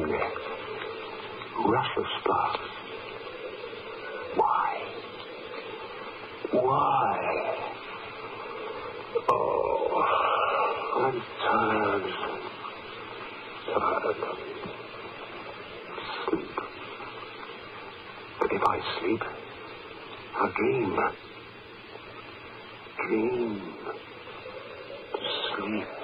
rush of sparks. Why? Oh, I'm tired. Sleep. But if I sleep, I'll dream. Dream. To sleep.